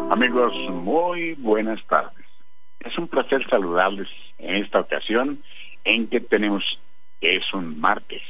Amigos, muy buenas tardes. Es un placer saludarles en esta ocasión en que tenemos, es un martes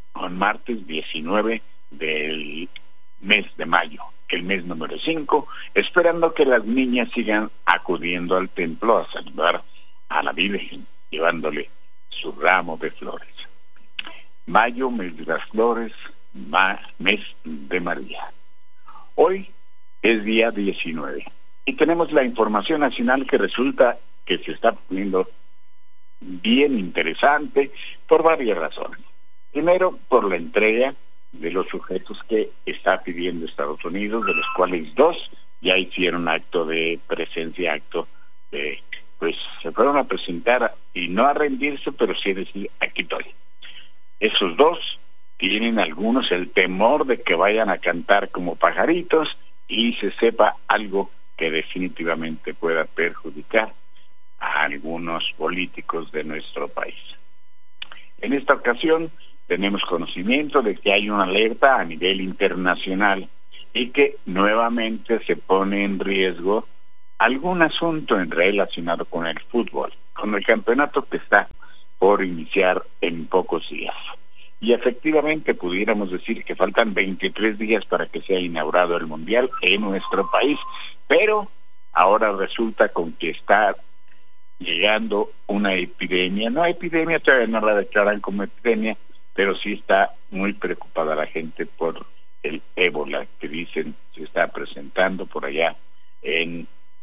19 del mes de mayo, el mes número 5, esperando que las niñas sigan acudiendo al templo a saludar a la Virgen, llevándole su ramo de flores. Mayo, mes de las flores, mes de María. Hoy es día 19 y tenemos la información nacional que resulta que se está poniendo bien interesante por varias razones. Primero, por la entrega de los sujetos que está pidiendo Estados Unidos, de los cuales 2 ya hicieron acto de presencia, pues se fueron a presentar y no a rendirse, pero sí a decir, aquí estoy. Esos 2 tienen algunos el temor de que vayan a cantar como pajaritos y se sepa algo que definitivamente pueda perjudicar a algunos políticos de nuestro país. En esta ocasión tenemos conocimiento de que hay una alerta a nivel internacional y que nuevamente se pone en riesgo algún asunto relacionado con el fútbol, con el campeonato que está por iniciar en pocos días. Y efectivamente pudiéramos decir que faltan 23 días para que sea inaugurado el Mundial en nuestro país, pero ahora resulta con que está llegando una epidemia, todavía no la declaran como epidemia, pero sí está muy preocupada la gente por el ébola que dicen se está presentando por allá en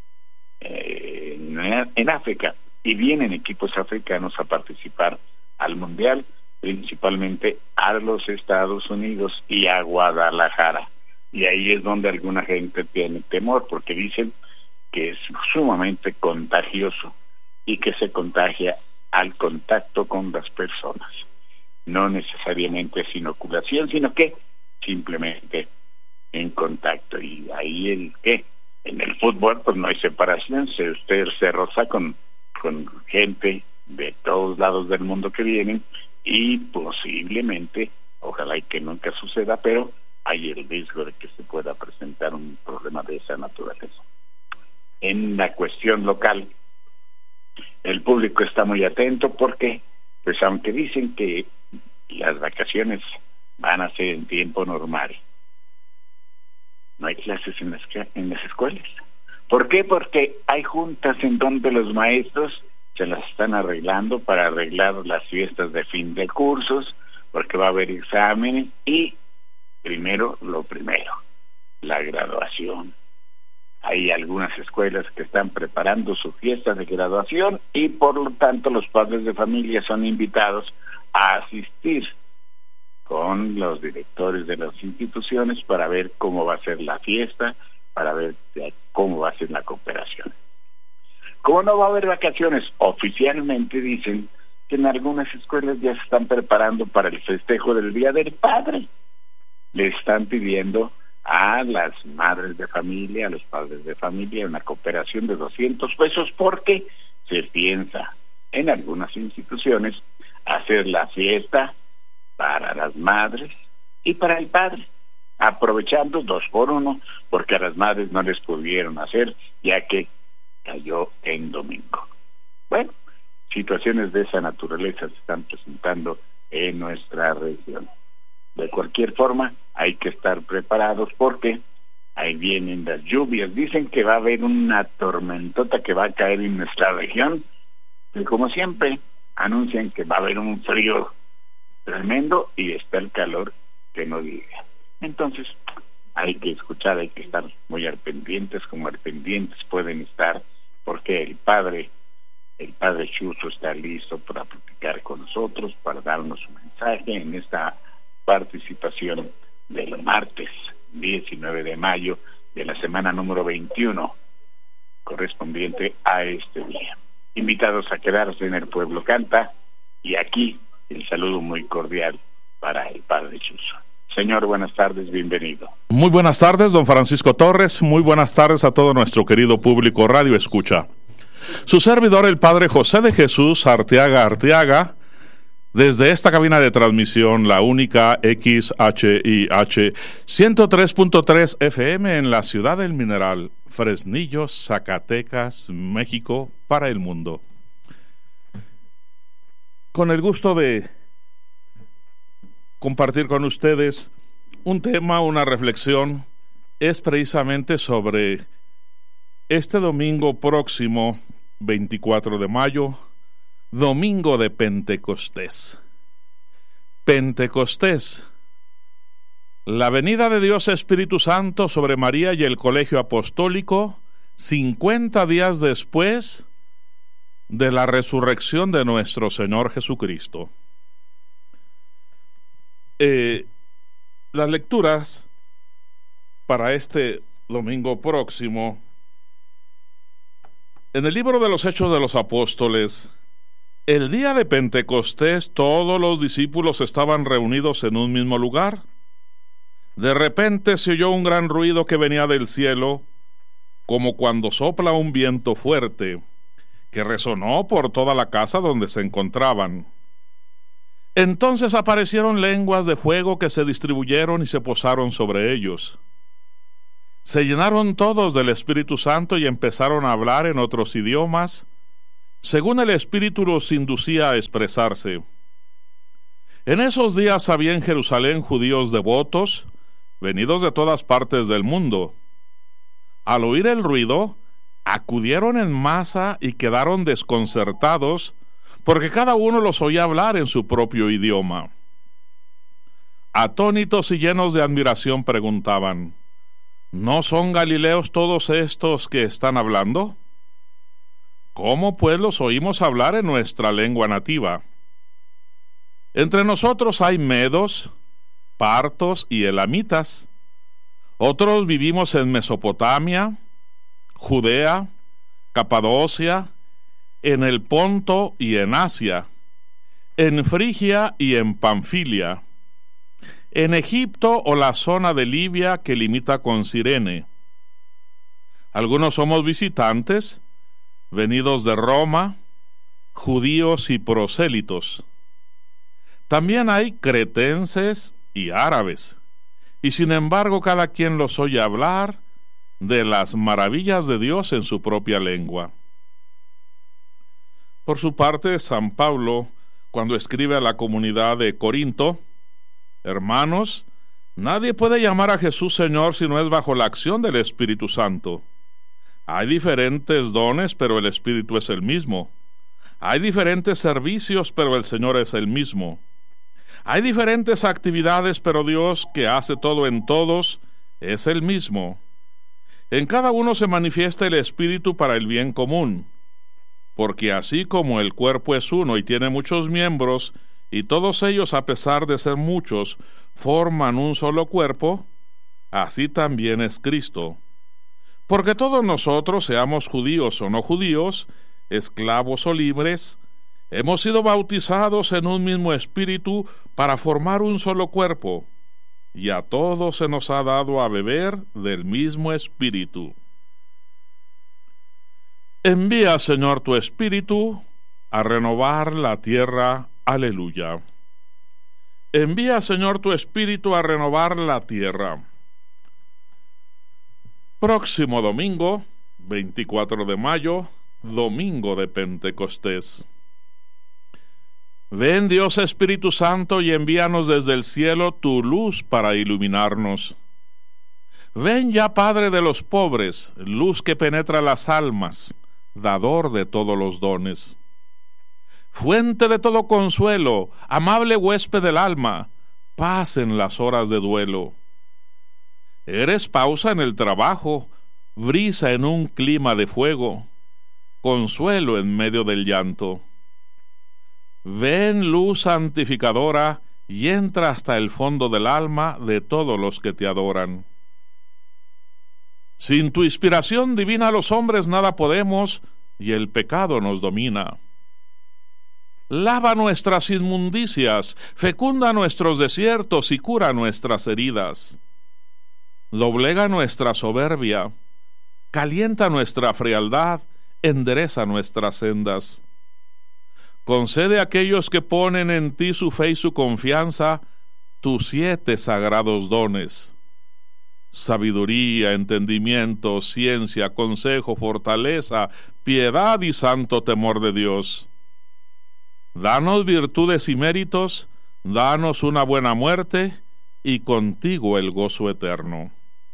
África, y vienen equipos africanos a participar al Mundial, principalmente a los Estados Unidos y a Guadalajara, y ahí es donde alguna gente tiene temor, porque dicen que es sumamente contagioso y que se contagia al contacto con las personas, no necesariamente es inoculación, sino que simplemente en contacto. Y ahí en el fútbol pues no hay separación, usted se roza con gente de todos lados del mundo que vienen, y posiblemente, ojalá y que nunca suceda, pero hay el riesgo de que se pueda presentar un problema de esa naturaleza. En la cuestión local, el público está muy atento porque, pues aunque dicen que las vacaciones van a ser en tiempo normal, no hay clases en las escuelas. ¿Por qué? Porque hay juntas en donde los maestros se las están arreglando para arreglar las fiestas de fin de cursos, porque va a haber exámenes y lo primero, la graduación. Hay algunas escuelas que están preparando su fiesta de graduación y por lo tanto los padres de familia son invitados a asistir con los directores de las instituciones para ver cómo va a ser la fiesta, para ver cómo va a ser la cooperación. Como no va a haber vacaciones, oficialmente dicen que en algunas escuelas ya se están preparando para el festejo del Día del Padre. Le están pidiendo a las madres de familia, a los padres de familia, una cooperación de 200 pesos porque se piensa en algunas instituciones hacer la fiesta para las madres y para el padre, aprovechando 2 por 1, porque a las madres no les pudieron hacer ya que cayó en domingo. Bueno, situaciones de esa naturaleza se están presentando en nuestra región. De cualquier forma, hay que estar preparados porque ahí vienen las lluvias. Dicen que va a haber una tormentota que va a caer en nuestra región, y como siempre, anuncian que va a haber un frío tremendo y está el calor que no diga. Entonces, hay que escuchar, hay que estar muy al pendientes, como al pendientes pueden estar, porque el padre Chuzo está listo para platicar con nosotros, para darnos un mensaje en esta participación del martes 19 de mayo de la semana número 21, correspondiente a este día. Invitados a quedarse en El Pueblo Canta, y aquí el saludo muy cordial para el padre Chuzo. Señor, buenas tardes, bienvenido. Muy buenas tardes, don Francisco Torres. Muy buenas tardes a todo nuestro querido público Radio Escucha. Su servidor, el padre José de Jesús Arteaga, Desde esta cabina de transmisión, la única XHIH 103.3 FM en la ciudad del Mineral, Fresnillo, Zacatecas, México, para el mundo. Con el gusto de compartir con ustedes un tema, una reflexión, es precisamente sobre este domingo próximo, 24 de mayo, domingo de Pentecostés. Pentecostés, la venida de Dios Espíritu Santo sobre María y el colegio apostólico, 50 días después de la resurrección de nuestro Señor Jesucristo. Las lecturas para este domingo próximo, en el libro de los Hechos de los Apóstoles, el día de Pentecostés todos los discípulos estaban reunidos en un mismo lugar. De repente se oyó un gran ruido que venía del cielo, como cuando sopla un viento fuerte, que resonó por toda la casa donde se encontraban. Entonces aparecieron lenguas de fuego que se distribuyeron y se posaron sobre ellos. Se llenaron todos del Espíritu Santo y empezaron a hablar en otros idiomas, según el Espíritu los inducía a expresarse. En esos días había en Jerusalén judíos devotos, venidos de todas partes del mundo. Al oír el ruido, acudieron en masa y quedaron desconcertados, porque cada uno los oía hablar en su propio idioma. Atónitos y llenos de admiración preguntaban: ¿no son galileos todos estos que están hablando? ¿Cómo pues los oímos hablar en nuestra lengua nativa? Entre nosotros hay medos, partos y elamitas. Otros vivimos en Mesopotamia, Judea, Capadocia, en el Ponto y en Asia, en Frigia y en Panfilia, en Egipto o la zona de Libia que limita con Cirene. Algunos somos visitantes, venidos de Roma, judíos y prosélitos. También hay cretenses y árabes, y sin embargo cada quien los oye hablar de las maravillas de Dios en su propia lengua. Por su parte, San Pablo, cuando escribe a la comunidad de Corinto: hermanos, nadie puede llamar a Jesús Señor si no es bajo la acción del Espíritu Santo. Hay diferentes dones, pero el Espíritu es el mismo. Hay diferentes servicios, pero el Señor es el mismo. Hay diferentes actividades, pero Dios, que hace todo en todos, es el mismo. En cada uno se manifiesta el Espíritu para el bien común, porque así como el cuerpo es uno y tiene muchos miembros, y todos ellos, a pesar de ser muchos, forman un solo cuerpo, así también es Cristo. Porque todos nosotros, seamos judíos o no judíos, esclavos o libres, hemos sido bautizados en un mismo espíritu para formar un solo cuerpo, y a todos se nos ha dado a beber del mismo espíritu. Envía, Señor, tu espíritu a renovar la tierra. Aleluya. Envía, Señor, tu espíritu a renovar la tierra. Próximo domingo, 24 de mayo, domingo de Pentecostés. Ven, Dios Espíritu Santo, y envíanos desde el cielo tu luz para iluminarnos. Ven ya, Padre de los pobres, luz que penetra las almas, dador de todos los dones. Fuente de todo consuelo, amable huésped del alma, paz en las horas de duelo. Eres pausa en el trabajo, brisa en un clima de fuego, consuelo en medio del llanto. Ven, luz santificadora, y entra hasta el fondo del alma de todos los que te adoran. Sin tu inspiración divina los hombres nada podemos, y el pecado nos domina. Lava nuestras inmundicias, fecunda nuestros desiertos y cura nuestras heridas. Doblega nuestra soberbia, calienta nuestra frialdad, endereza nuestras sendas. concede a aquellos que ponen en ti su fe y su confianza tus 7 sagrados dones: sabiduría, entendimiento, ciencia, consejo, fortaleza, piedad y santo temor de Dios. Danos virtudes y méritos, danos una buena muerte, y contigo el gozo eterno.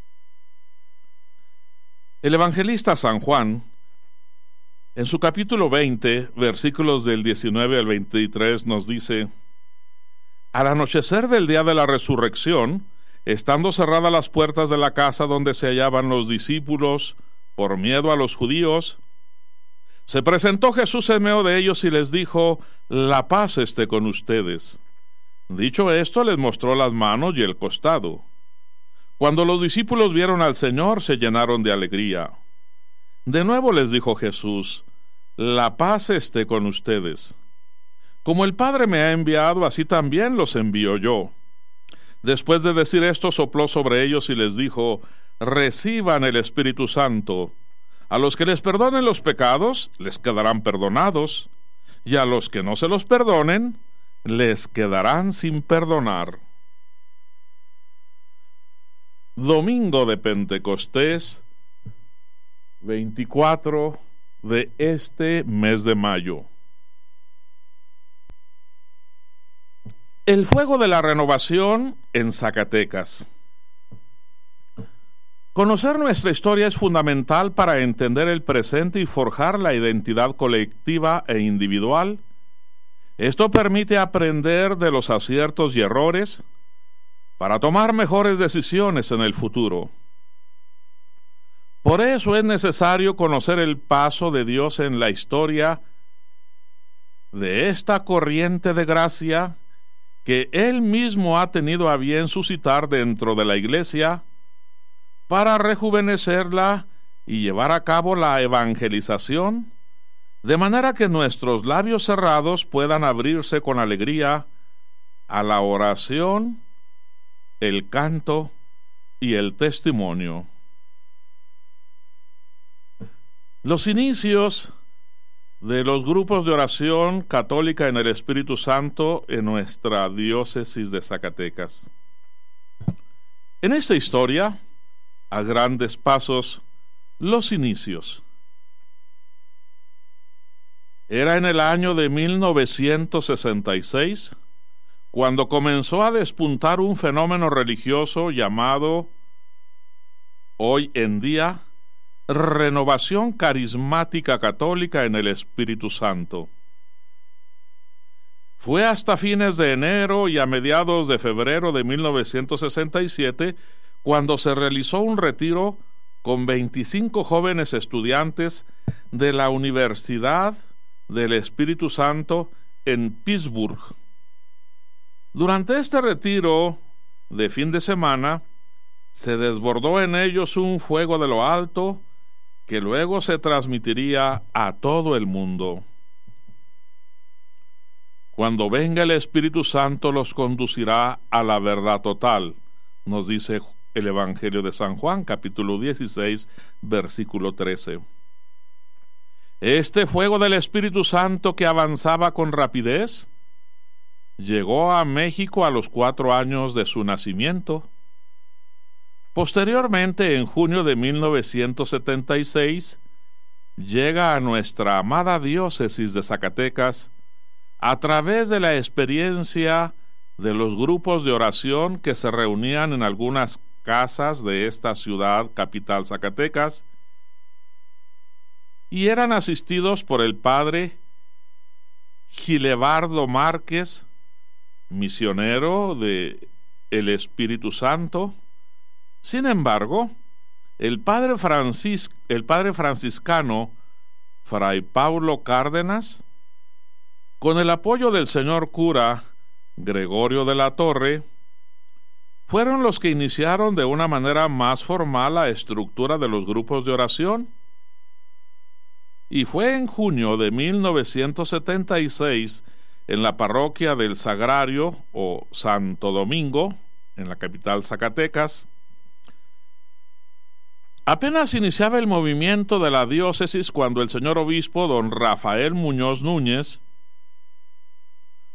El evangelista San Juan, en su capítulo 20, versículos del 19 al 23, nos dice: al anochecer del día de la resurrección, estando cerradas las puertas de la casa donde se hallaban los discípulos, por miedo a los judíos, se presentó Jesús en medio de ellos y les dijo: la paz esté con ustedes. Dicho esto, les mostró las manos y el costado. Cuando los discípulos vieron al Señor, se llenaron de alegría. De nuevo les dijo Jesús: la paz esté con ustedes. Como el Padre me ha enviado, así también los envío yo. Después de decir esto, sopló sobre ellos y les dijo: reciban el Espíritu Santo. A los que les perdonen los pecados, les quedarán perdonados, y a los que no se los perdonen, les quedarán sin perdonar. Domingo de Pentecostés, 24 de este mes de mayo. El fuego de la renovación en Zacatecas. Conocer nuestra historia es fundamental para entender el presente y forjar la identidad colectiva e individual. Esto permite aprender de los aciertos y errores para tomar mejores decisiones en el futuro. Por eso es necesario conocer el paso de Dios en la historia de esta corriente de gracia que Él mismo ha tenido a bien suscitar dentro de la Iglesia para rejuvenecerla y llevar a cabo la evangelización, de manera que nuestros labios cerrados puedan abrirse con alegría a la oración, el canto y el testimonio. Los inicios de los grupos de oración católica en el Espíritu Santo en nuestra diócesis de Zacatecas. En esta historia, a grandes pasos, los inicios. Era en el año de 1966 cuando comenzó a despuntar un fenómeno religioso llamado, hoy en día, Renovación Carismática Católica en el Espíritu Santo. Fue hasta fines de enero y a mediados de febrero de 1967 cuando se realizó un retiro con 25 jóvenes estudiantes de la Universidad del Espíritu Santo en Pittsburgh. Durante este retiro de fin de semana, se desbordó en ellos un fuego de lo alto que luego se transmitiría a todo el mundo. Cuando venga el Espíritu Santo los conducirá a la verdad total, nos dice el Evangelio de San Juan, capítulo 16, versículo 13. Este fuego del Espíritu Santo que avanzaba con rapidez, llegó a México a los 4 años de su nacimiento. Posteriormente, en junio de 1976, llega a nuestra amada diócesis de Zacatecas a través de la experiencia de los grupos de oración que se reunían en algunas casas de esta ciudad capital Zacatecas y eran asistidos por el padre Gilebardo Márquez, misionero de el Espíritu Santo. Sin embargo, el padre franciscano Fray Paulo Cárdenas, con el apoyo del señor cura Gregorio de la Torre, fueron los que iniciaron de una manera más formal la estructura de los grupos de oración. Y fue en junio de 1976, en la parroquia del Sagrario o Santo Domingo, en la capital Zacatecas. Apenas iniciaba el movimiento de la diócesis cuando el señor obispo don Rafael Muñoz Núñez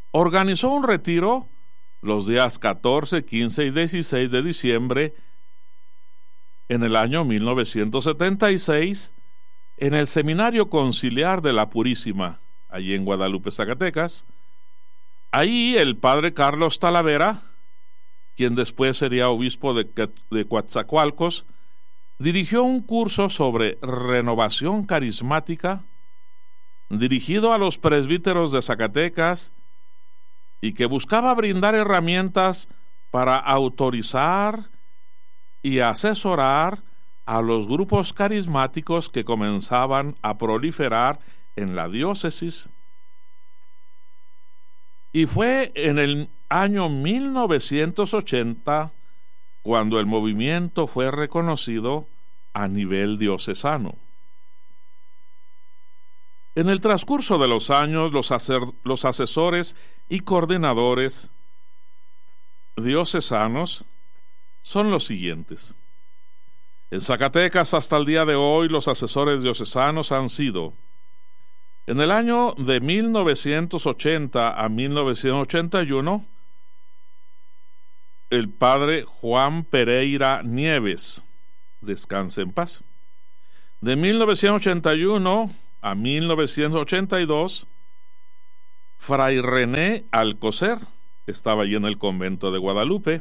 organizó un retiro los días 14, 15 y 16 de diciembre en el año 1976 en el Seminario Conciliar de la Purísima, allí en Guadalupe, Zacatecas. Ahí el padre Carlos Talavera, quien después sería obispo de Coatzacoalcos, dirigió un curso sobre renovación carismática dirigido a los presbíteros de Zacatecas y que buscaba brindar herramientas para autorizar y asesorar a los grupos carismáticos que comenzaban a proliferar en la diócesis. Y fue en el año 1980 cuando el movimiento fue reconocido a nivel diocesano. En el transcurso de los años, los asesores y coordinadores diocesanos son los siguientes. En Zacatecas, hasta el día de hoy, los asesores diocesanos han sido: en el año de 1980 a 1981, el padre Juan Pereira Nieves, descanse en paz. De 1981 a 1982, Fray René Alcocer, estaba allí en el convento de Guadalupe.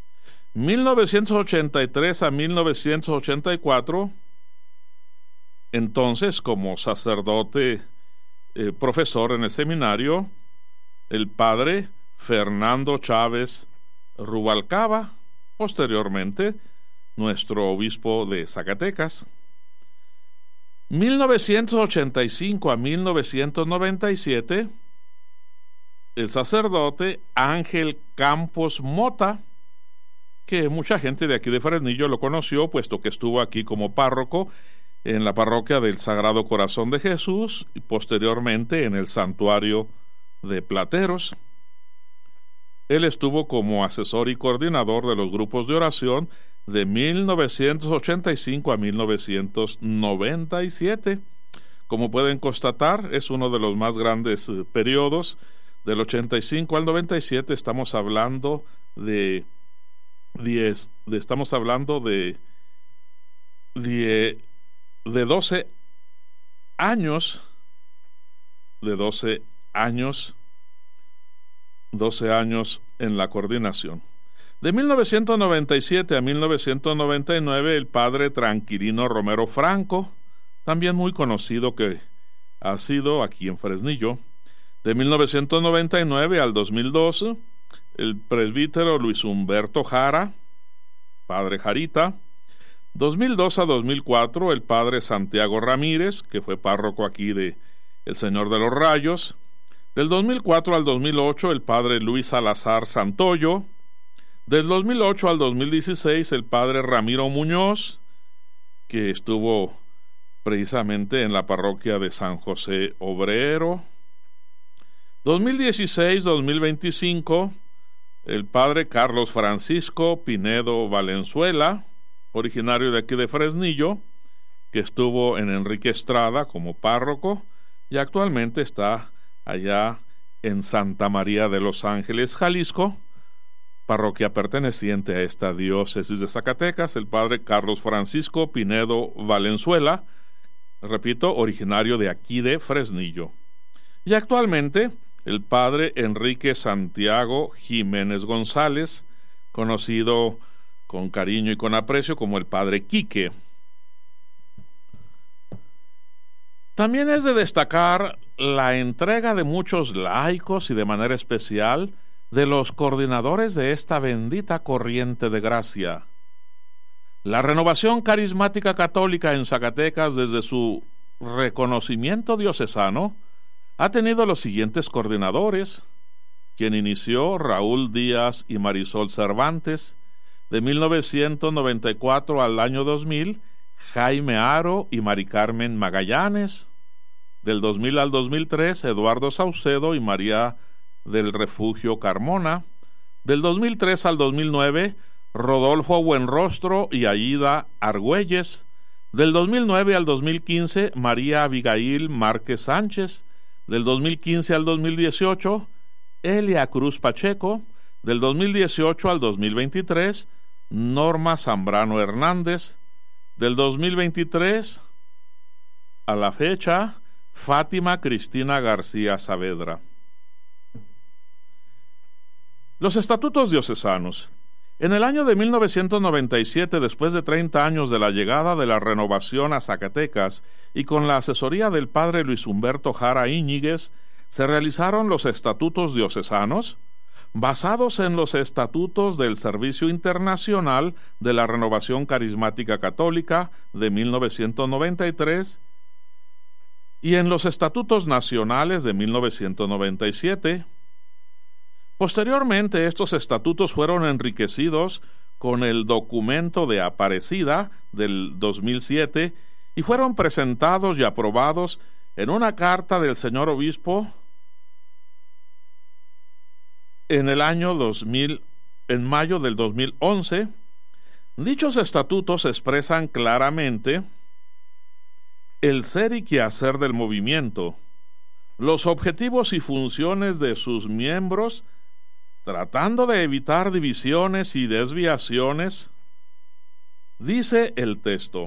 1983 a 1984, entonces como sacerdote profesor en el seminario, el padre Fernando Chávez Rubalcaba, posteriormente nuestro obispo de Zacatecas. 1985 a 1997, el sacerdote Ángel Campos Mota, que mucha gente de aquí de Fresnillo lo conoció, puesto que estuvo aquí como párroco en la parroquia del Sagrado Corazón de Jesús y posteriormente en el santuario de Plateros. Él estuvo como asesor y coordinador de los grupos de oración de 1985 a 1997. Como pueden constatar, es uno de los más grandes periodos. Del 85 al 97 estamos hablando de 12 años, 12 años en la coordinación. De 1997 a 1999, el padre Tranquilino Romero Franco, también muy conocido que ha sido aquí en Fresnillo. De 1999 al 2012, el presbítero Luis Humberto Jara, padre Jarita. 2002 a 2004, el padre Santiago Ramírez, que fue párroco aquí de El Señor de los Rayos. Del 2004 al 2008, el padre Luis Salazar Santoyo. Del 2008 al 2016, el padre Ramiro Muñoz, que estuvo precisamente en la parroquia de San José Obrero. 2016-2025, el padre Carlos Francisco Pinedo Valenzuela, originario de aquí de Fresnillo, que estuvo en Enrique Estrada como párroco y actualmente está allá en Santa María de los Ángeles, Jalisco, parroquia perteneciente a esta diócesis de Zacatecas. El padre Carlos Francisco Pinedo Valenzuela, repito, originario de aquí de Fresnillo. Y actualmente el padre Enrique Santiago Jiménez González, conocido con cariño y con aprecio como el padre Quique. También es de destacar la entrega de muchos laicos y de manera especial de los coordinadores de esta bendita corriente de gracia. La renovación carismática católica en Zacatecas, desde su reconocimiento diocesano, ha tenido los siguientes coordinadores, quien inició Raúl Díaz y Marisol Cervantes. De 1994 al año 2000, Jaime Aro y Mari Carmen Magallanes. Del 2000 al 2003, Eduardo Saucedo y María del Refugio Carmona. Del 2003 al 2009, Rodolfo Buenrostro y Aida Argüelles. Del 2009 al 2015, María Abigail Márquez Sánchez. Del 2015 al 2018, Elia Cruz Pacheco. Del 2018 al 2023, Norma Zambrano Hernández. Del 2023 a la fecha, Fátima Cristina García Saavedra. Los estatutos diocesanos. En el año de 1997, después de 30 años de la llegada de la renovación a Zacatecas y con la asesoría del padre Luis Humberto Jara Íñiguez, se realizaron los estatutos diocesanos, basados en los estatutos del Servicio Internacional de la Renovación Carismática Católica de 1993 y en los estatutos nacionales de 1997. Posteriormente, estos estatutos fueron enriquecidos con el documento de Aparecida del 2007 y fueron presentados y aprobados en una carta del señor obispo en el año 2000, en mayo del 2011. Dichos estatutos expresan claramente el ser y quehacer del movimiento, los objetivos y funciones de sus miembros, tratando de evitar divisiones y desviaciones. Dice el texto: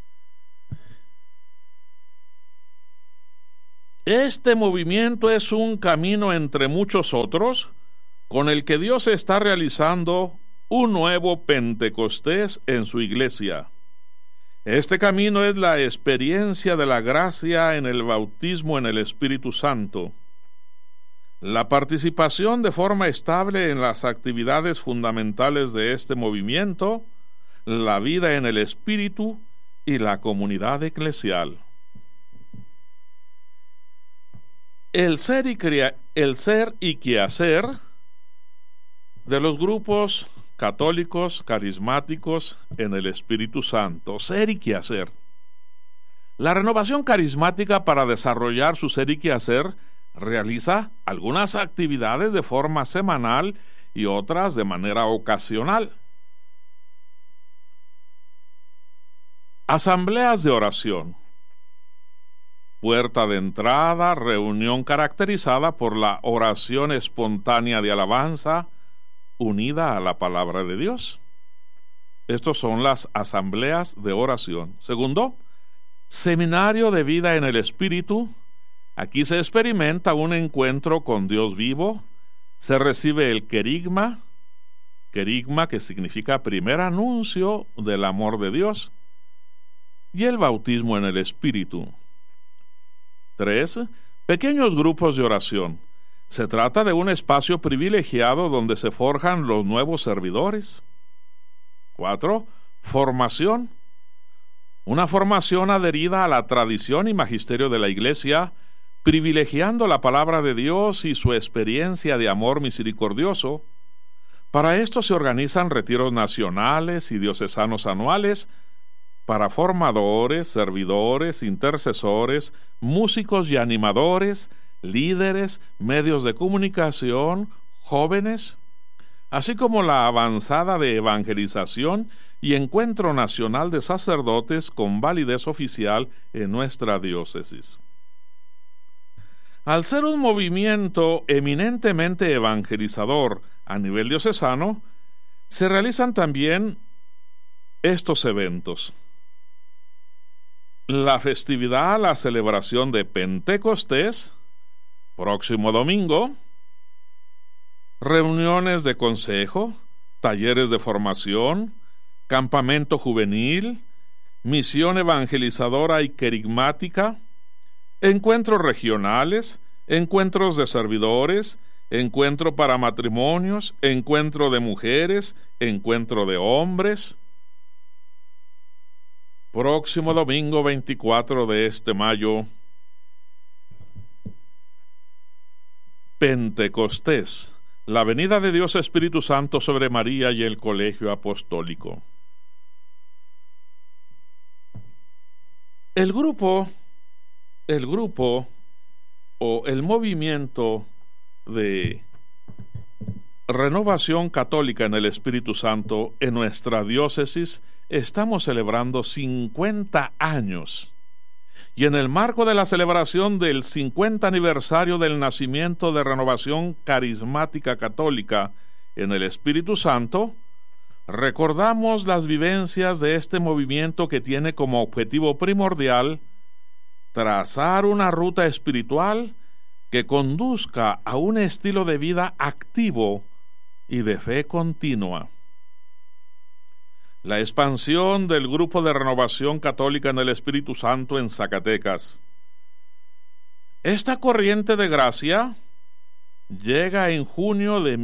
este movimiento es un camino entre muchos otros, con el que Dios está realizando un nuevo Pentecostés en su iglesia. Este camino es la experiencia de la gracia en el bautismo en el Espíritu Santo, la participación de forma estable en las actividades fundamentales de este movimiento, la vida en el Espíritu y la comunidad eclesial. El ser y quehacer de los grupos católicos carismáticos en el Espíritu Santo. Ser y quehacer. La renovación carismática, para desarrollar su ser y quehacer, realiza algunas actividades de forma semanal y otras de manera ocasional. Asambleas de oración. Puerta de entrada, reunión caracterizada por la oración espontánea de alabanza, unida a la palabra de Dios. Estos son las asambleas de oración. Segundo, seminario de vida en el Espíritu. Aquí se experimenta un encuentro con Dios vivo. Se recibe el querigma, que significa primer anuncio del amor de Dios, y el bautismo en el Espíritu. 3. Pequeños grupos de oración. Se trata de un espacio privilegiado donde se forjan los nuevos servidores. 4. Formación. Una formación adherida a la tradición y magisterio de la Iglesia, privilegiando la palabra de Dios y su experiencia de amor misericordioso. Para esto se organizan retiros nacionales y diocesanos anuales para formadores, servidores, intercesores, músicos y animadores, líderes, medios de comunicación, jóvenes, así como la avanzada de evangelización y encuentro nacional de sacerdotes con validez oficial en nuestra diócesis. Al ser un movimiento eminentemente evangelizador a nivel diocesano, se realizan también estos eventos: la festividad, la celebración de Pentecostés, próximo domingo, reuniones de consejo, talleres de formación, campamento juvenil, misión evangelizadora y querigmática, encuentros regionales, encuentros de servidores, encuentro para matrimonios, encuentro de mujeres, encuentro de hombres. Próximo domingo 24 de este mayo, Pentecostés, la venida de Dios Espíritu Santo sobre María y el colegio apostólico. El grupo o el movimiento de renovación católica en el Espíritu Santo en nuestra diócesis estamos celebrando 50 años. y en el marco de la celebración del 50 aniversario del nacimiento de Renovación Carismática Católica en el Espíritu Santo, recordamos las vivencias de este movimiento que tiene como objetivo primordial trazar una ruta espiritual que conduzca a un estilo de vida activo y de fe continua. La expansión del Grupo de Renovación Católica en el Espíritu Santo en Zacatecas. Esta corriente de gracia llega en junio de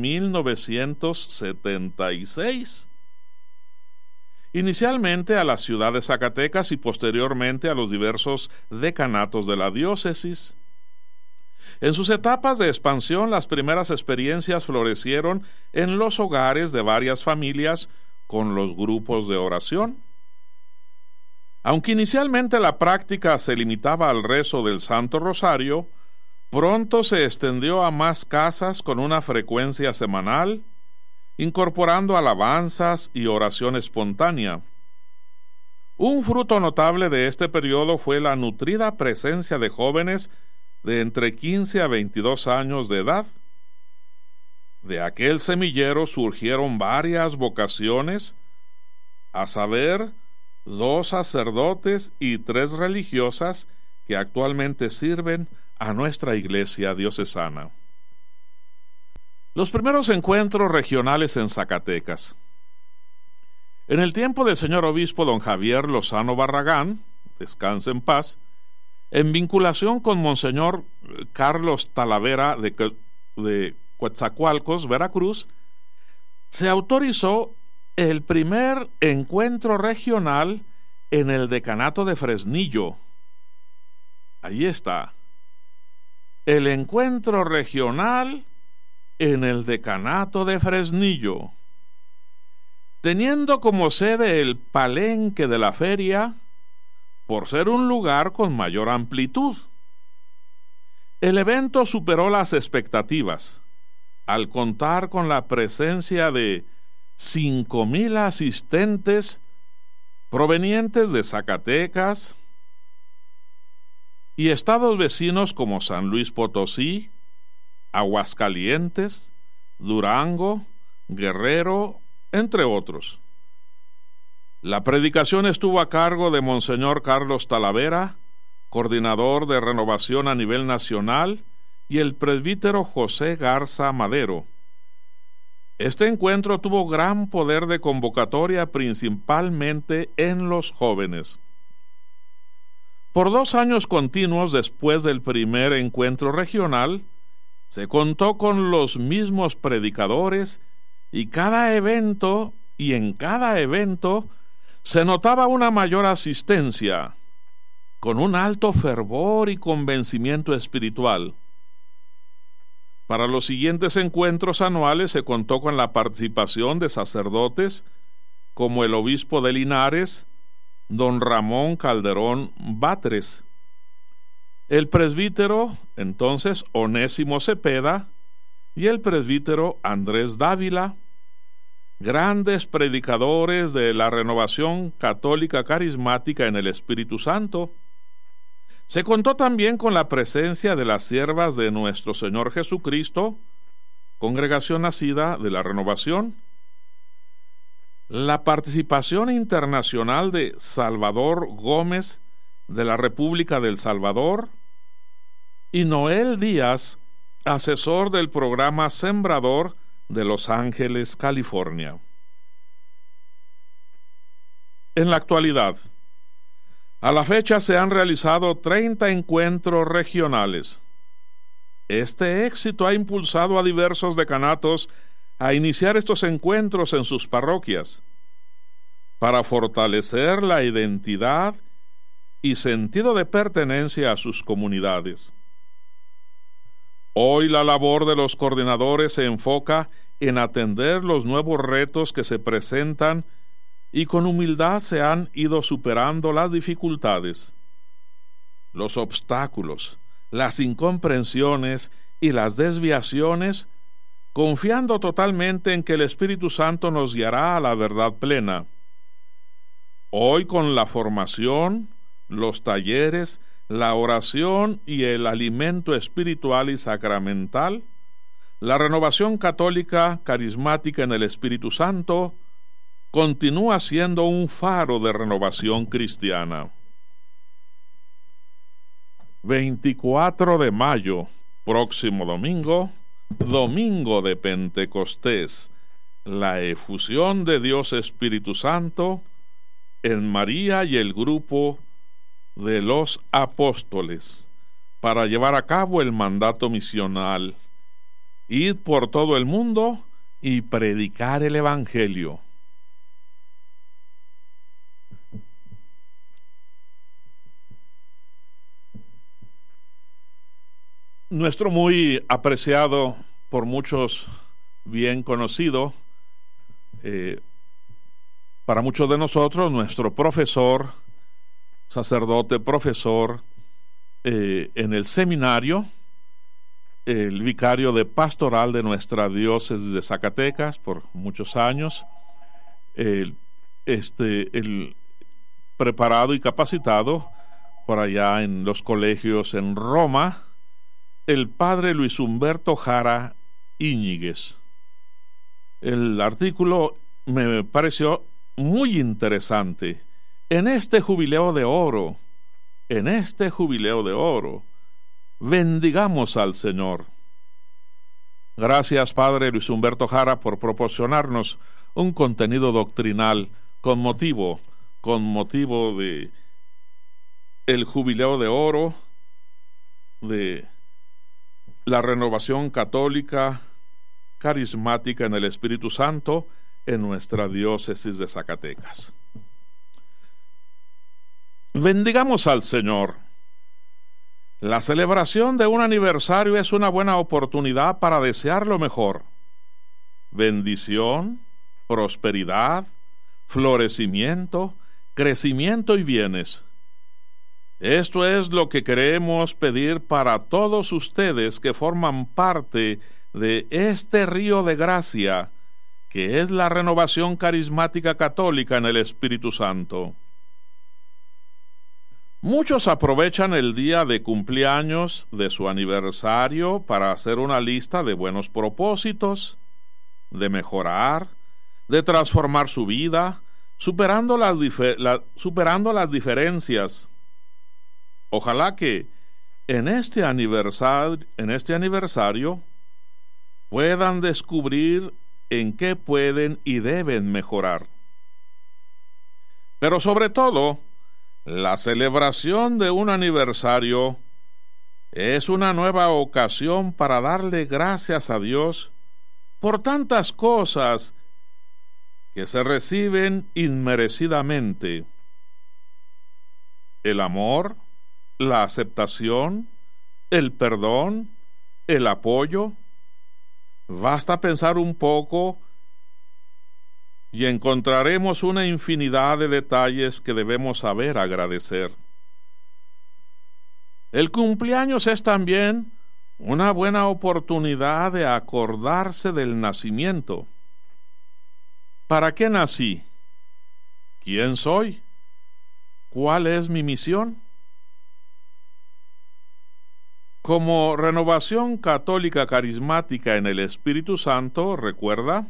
1976. Inicialmente a la ciudad de Zacatecas y posteriormente a los diversos decanatos de la diócesis. En sus etapas de expansión, las primeras experiencias florecieron en los hogares de varias familias con los grupos de oración. Aunque inicialmente la práctica se limitaba al rezo del Santo Rosario, pronto se extendió a más casas con una frecuencia semanal, incorporando alabanzas y oración espontánea. Un fruto notable de este periodo fue la nutrida presencia de jóvenes de entre 15 a 22 años de edad. De aquel semillero surgieron varias vocaciones, a saber, 2 sacerdotes y 3 religiosas que actualmente sirven a nuestra iglesia diocesana. Los primeros encuentros regionales en Zacatecas. En el tiempo del señor obispo don Javier Lozano Barragán, descanse en paz, en vinculación con monseñor Carlos Talavera de Coatzacoalcos, Veracruz, se autorizó el primer encuentro regional en el decanato de Fresnillo. Ahí está. El encuentro regional en el decanato de Fresnillo, teniendo como sede el palenque de la feria, por ser un lugar con mayor amplitud. El evento superó las expectativas, al contar con la presencia de 5,000 asistentes provenientes de Zacatecas y estados vecinos como San Luis Potosí, Aguascalientes, Durango, Guerrero, entre otros. La predicación estuvo a cargo de monseñor Carlos Talavera, coordinador de renovación a nivel nacional, y el presbítero José Garza Madero. Este encuentro tuvo gran poder de convocatoria, principalmente en los jóvenes. Por 2 años continuos después del primer encuentro regional, se contó con los mismos predicadores y en cada evento se notaba una mayor asistencia, con un alto fervor y convencimiento espiritual. Para los siguientes encuentros anuales se contó con la participación de sacerdotes como el obispo de Linares, don Ramón Calderón Batres, el presbítero entonces Onésimo Cepeda y el presbítero Andrés Dávila, grandes predicadores de la renovación católica carismática en el Espíritu Santo. Se contó también con la presencia de las siervas de nuestro Señor Jesucristo, congregación nacida de la renovación, la participación internacional de Salvador Gómez de la República del Salvador y Noel Díaz, asesor del programa Sembrador de Los Ángeles, California. En la actualidad, a la fecha se han realizado 30 encuentros regionales. Este éxito ha impulsado a diversos decanatos a iniciar estos encuentros en sus parroquias, para fortalecer la identidad y sentido de pertenencia a sus comunidades. Hoy la labor de los coordinadores se enfoca en atender los nuevos retos que se presentan y con humildad se han ido superando las dificultades, los obstáculos, las incomprensiones y las desviaciones, confiando totalmente en que el Espíritu Santo nos guiará a la verdad plena. Hoy con la formación, los talleres, la oración y el alimento espiritual y sacramental, la renovación católica carismática en el Espíritu Santo continúa siendo un faro de renovación cristiana. 24 de mayo, próximo domingo, domingo de Pentecostés, la efusión de Dios Espíritu Santo en María y el grupo de los apóstoles para llevar a cabo el mandato misional, ir por todo el mundo y predicar el Evangelio. Nuestro muy apreciado, por muchos bien conocido, para muchos de nosotros, nuestro profesor, sacerdote, profesor en el seminario, el vicario de pastoral de nuestra diócesis de Zacatecas por muchos años, el preparado y capacitado por allá en los colegios en Roma, el padre Luis Humberto Jara Íñiguez. El artículo me pareció muy interesante. En este jubileo de oro, bendigamos al Señor. Gracias, padre Luis Humberto Jara, por proporcionarnos un contenido doctrinal con motivo de el jubileo de oro de la renovación católica carismática en el Espíritu Santo en nuestra diócesis de Zacatecas. Bendigamos al Señor. La celebración de un aniversario es una buena oportunidad para desear lo mejor: bendición, prosperidad, florecimiento, crecimiento y bienes. Esto es lo que queremos pedir para todos ustedes que forman parte de este río de gracia que es la renovación carismática católica en el Espíritu Santo. Muchos aprovechan el día de cumpleaños de su aniversario para hacer una lista de buenos propósitos, de mejorar, de transformar su vida, superando las diferencias. Ojalá que en este aniversario puedan descubrir en qué pueden y deben mejorar. Pero sobre todo, la celebración de un aniversario es una nueva ocasión para darle gracias a Dios por tantas cosas que se reciben inmerecidamente: el amor, la aceptación, el perdón, el apoyo. Basta pensar un poco y encontraremos una infinidad de detalles que debemos saber agradecer. El cumpleaños es también una buena oportunidad de acordarse del nacimiento. ¿Para qué nací? ¿Quién soy? ¿Cuál es mi misión? Como renovación católica carismática en el Espíritu Santo, recuerda: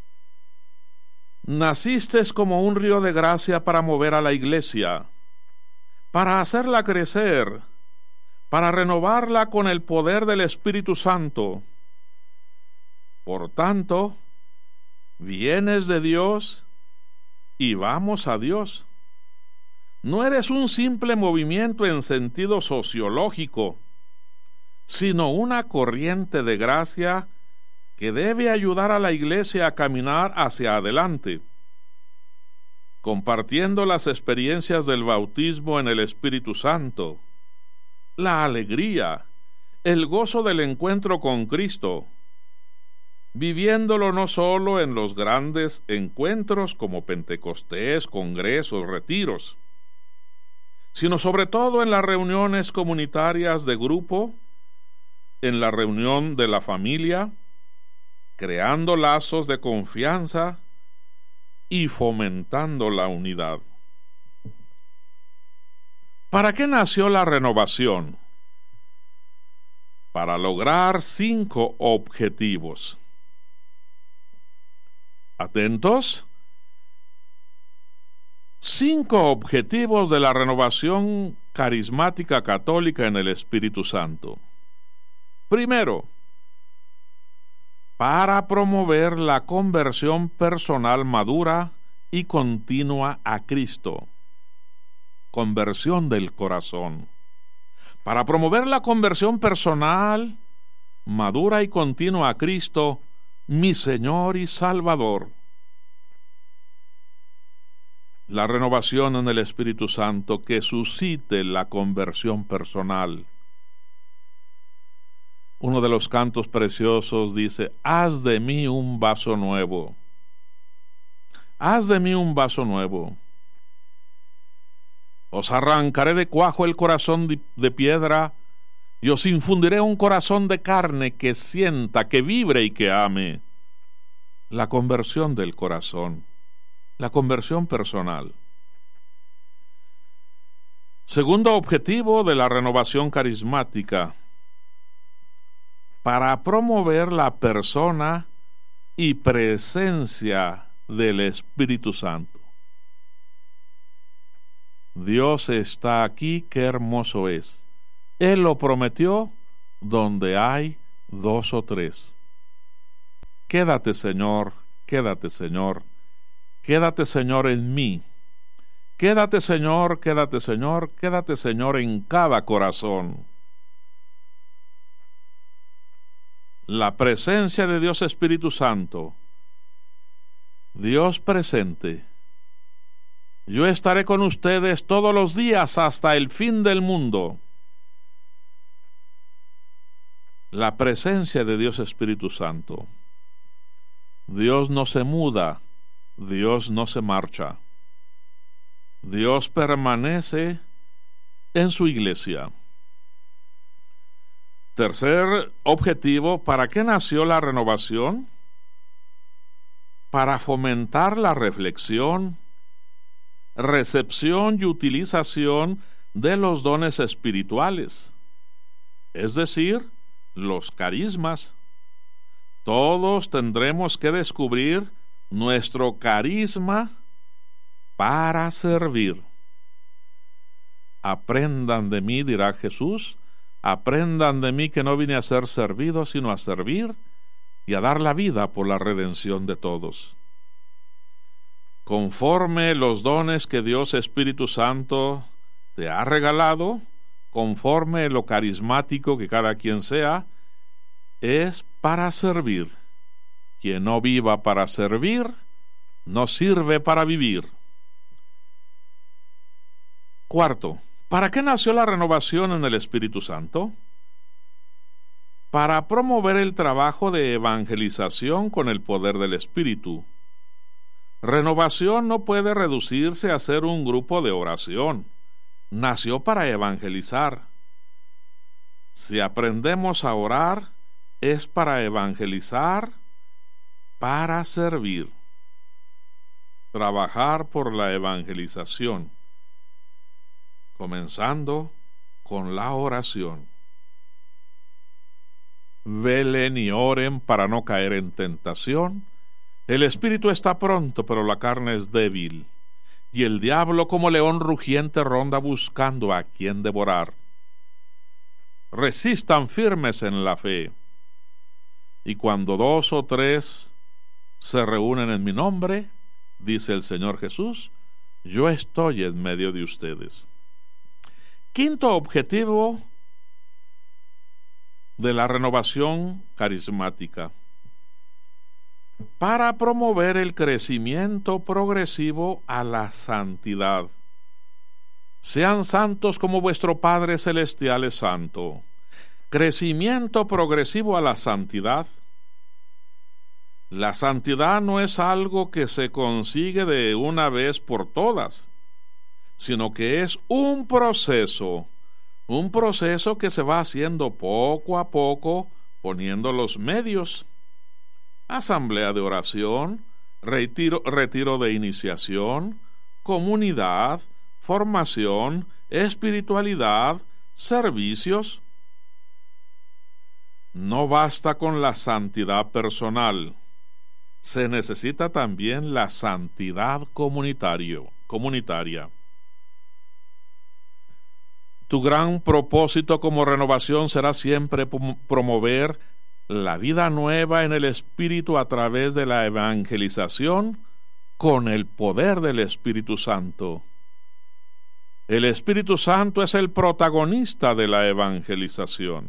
naciste como un río de gracia para mover a la Iglesia, para hacerla crecer, para renovarla con el poder del Espíritu Santo. Por tanto, vienes de Dios y vamos a Dios. No eres un simple movimiento en sentido sociológico, sino una corriente de gracia que debe ayudar a la Iglesia a caminar hacia adelante, compartiendo las experiencias del bautismo en el Espíritu Santo, la alegría, el gozo del encuentro con Cristo, viviéndolo no solo en los grandes encuentros como Pentecostés, congresos, retiros, sino sobre todo en las reuniones comunitarias de grupo, en la reunión de la familia, creando lazos de confianza y fomentando la unidad. ¿Para qué nació la renovación? Para lograr 5 objetivos. ¿Atentos? 5 objetivos de la renovación carismática católica en el Espíritu Santo. Primero, para promover la conversión personal madura y continua a Cristo. Conversión del corazón. Para promover la conversión personal madura y continua a Cristo, mi Señor y Salvador. La renovación en el Espíritu Santo que suscite la conversión personal. Uno de los cantos preciosos dice: haz de mí un vaso nuevo. Haz de mí un vaso nuevo. Os arrancaré de cuajo el corazón de piedra y os infundiré un corazón de carne que sienta, que vibre y que ame. La conversión del corazón, la conversión personal. Segundo objetivo de la renovación carismática: para promover la persona y presencia del Espíritu Santo. Dios está aquí, qué hermoso es. Él lo prometió donde hay 2 o 3. Quédate, Señor, quédate, Señor. Quédate, Señor, en mí. Quédate, Señor, quédate, Señor, quédate, Señor, en cada corazón. La presencia de Dios Espíritu Santo. Dios presente. Yo estaré con ustedes todos los días hasta el fin del mundo. La presencia de Dios Espíritu Santo. Dios no se muda, Dios no se marcha. Dios permanece en su iglesia. Tercer objetivo: ¿para qué nació la renovación? Para fomentar la reflexión, recepción y utilización de los dones espirituales, es decir, los carismas. Todos tendremos que descubrir nuestro carisma para servir. Aprendan de mí, dirá Jesús, aprendan de mí que no vine a ser servido, sino a servir y a dar la vida por la redención de todos. Conforme los dones que Dios Espíritu Santo te ha regalado, conforme lo carismático que cada quien sea, es para servir. Quien no viva para servir, no sirve para vivir. Cuarto, ¿para qué nació la renovación en el Espíritu Santo? Para promover el trabajo de evangelización con el poder del Espíritu. Renovación no puede reducirse a ser un grupo de oración. Nació para evangelizar. Si aprendemos a orar, es para evangelizar, para servir. Trabajar por la evangelización, comenzando con la oración. Velen y oren para no caer en tentación. El espíritu está pronto, pero la carne es débil. Y el diablo como león rugiente ronda buscando a quien devorar. Resistan firmes en la fe. Y cuando 2 o 3 se reúnen en mi nombre, dice el Señor Jesús, yo estoy en medio de ustedes. Quinto objetivo de la renovación carismática: para promover el crecimiento progresivo a la santidad. Sean santos como vuestro Padre Celestial es santo. Crecimiento progresivo a la santidad. La santidad no es algo que se consigue de una vez por todas, sino que es un proceso que se va haciendo poco a poco, poniendo los medios. Asamblea de oración, retiro de iniciación, comunidad, formación, espiritualidad, servicios. No basta con la santidad personal, se necesita también la santidad comunitaria. Tu gran propósito como renovación será siempre promover la vida nueva en el Espíritu a través de la evangelización con el poder del Espíritu Santo. El Espíritu Santo es el protagonista de la evangelización.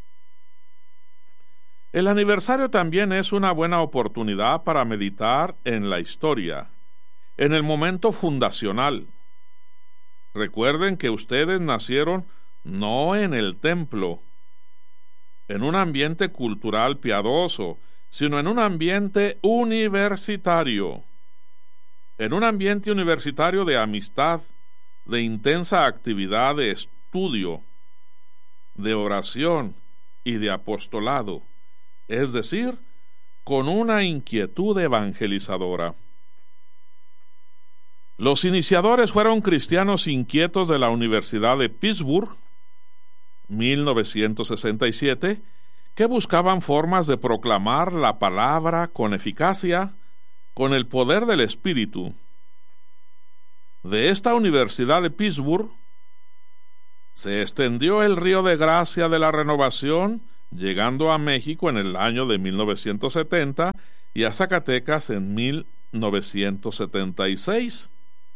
El aniversario también es una buena oportunidad para meditar en la historia, en el momento fundacional. Recuerden que ustedes nacieron no en el templo, en un ambiente cultural piadoso, sino en un ambiente universitario. En un ambiente universitario de amistad, de intensa actividad de estudio, de oración y de apostolado, es decir, con una inquietud evangelizadora. Los iniciadores fueron cristianos inquietos de la Universidad de Pittsburgh, 1967, que buscaban formas de proclamar la palabra con eficacia, con el poder del Espíritu. De esta Universidad de Pittsburgh se extendió el río de gracia de la renovación, llegando a México en el año de 1970 y a Zacatecas en 1976.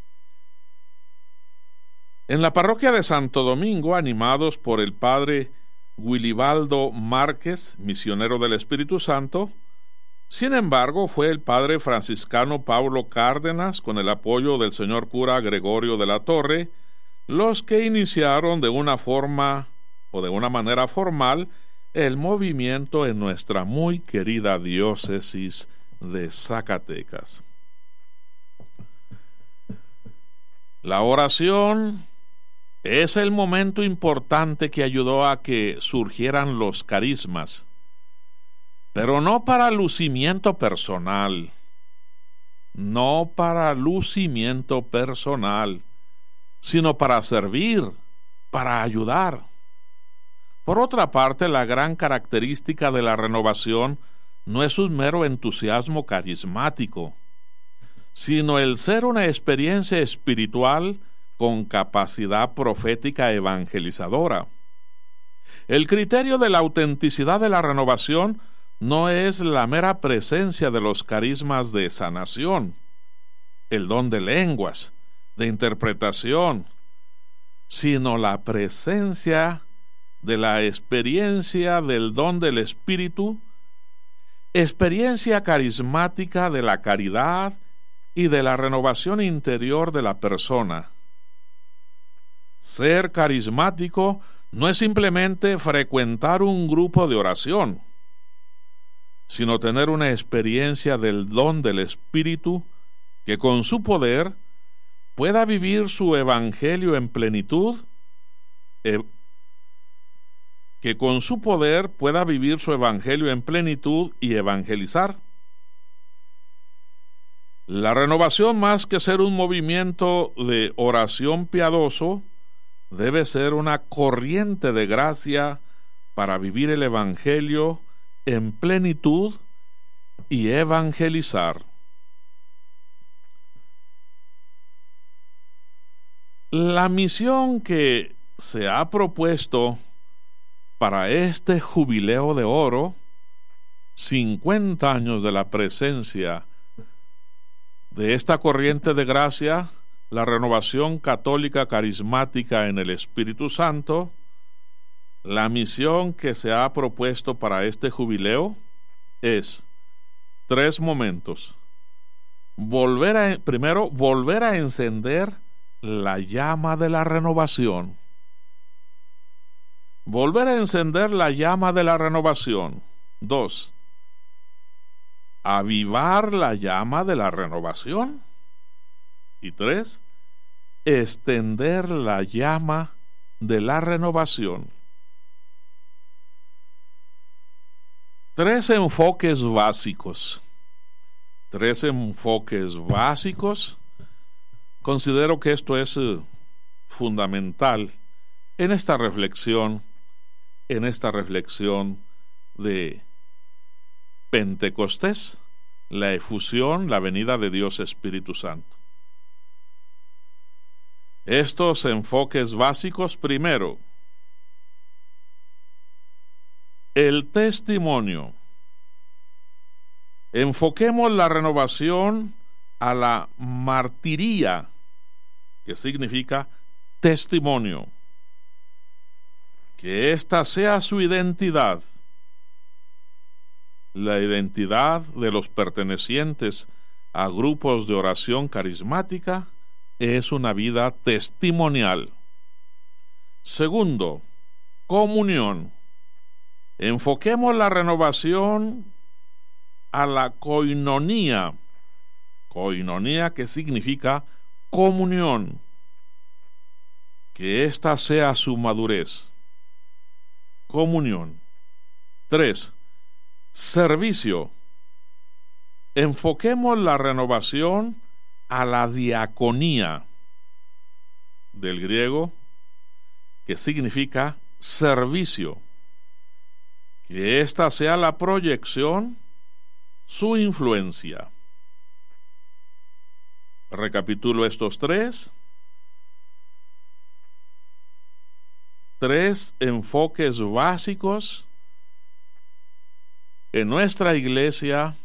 En la parroquia de Santo Domingo, animados por el padre Wilibaldo Márquez, misionero del Espíritu Santo, sin embargo, fue el padre franciscano Paulo Cárdenas, con el apoyo del señor cura Gregorio de la Torre, los que iniciaron de una forma o de una manera formal el movimiento en nuestra muy querida diócesis de Zacatecas. La oración es el momento importante que ayudó a que surgieran los carismas, pero no para lucimiento personal, sino para servir, para ayudar. Por otra parte, la gran característica de la renovación no es un mero entusiasmo carismático, sino el ser una experiencia espiritual con capacidad profética evangelizadora. El criterio de la autenticidad de la renovación no es la mera presencia de los carismas de sanación, el don de lenguas, de interpretación, sino la presencia de la experiencia del don del Espíritu, experiencia carismática de la caridad y de la renovación interior de la persona. Ser carismático no es simplemente frecuentar un grupo de oración, sino tener una experiencia del don del Espíritu que con su poder pueda vivir su evangelio en plenitud, y evangelizar. La renovación, más que ser un movimiento de oración piadoso, debe ser una corriente de gracia para vivir el evangelio en plenitud y evangelizar. La misión que se ha propuesto para este jubileo de oro, 50 años de la presencia de esta corriente de gracia, la renovación católica carismática en el Espíritu Santo, la misión que se ha propuesto para este jubileo es 3 momentos. Primero, volver a encender la llama de la renovación. Volver a encender la llama de la renovación. 2. Avivar la llama de la renovación. Y 3. Extender la llama de la renovación. 3 enfoques básicos. Considero que esto es fundamental en esta reflexión de Pentecostés, la efusión, la venida de Dios Espíritu Santo. Estos enfoques básicos: primero, el testimonio. Enfoquemos la renovación a la martiría, que significa testimonio. Que ésta sea su identidad, la identidad de los pertenecientes a grupos de oración carismática es una vida testimonial. Segundo, comunión. Enfoquemos la renovación a la koinonía. Koinonía, que significa comunión. Que ésta sea su madurez. Comunión. 3. Servicio. Enfoquemos la renovación a la diaconía, del griego, que significa servicio. Que ésta sea la proyección, su influencia. Recapitulo estos tres enfoques básicos en nuestra iglesia